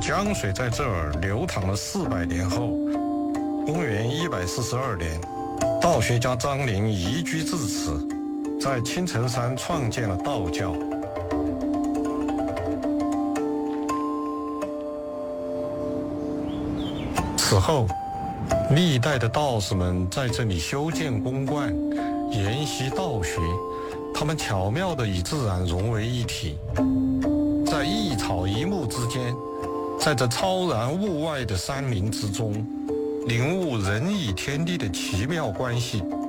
江水在这儿流淌了400年后，公元142年，道学家张陵移居至此，在青城山创建了道教。此后，历代的道士们在这里修建宫观，研习道学，他们巧妙地与自然融为一体，在一草一木之间，在这超然物外的山林之中，领悟人与天地的奇妙关系。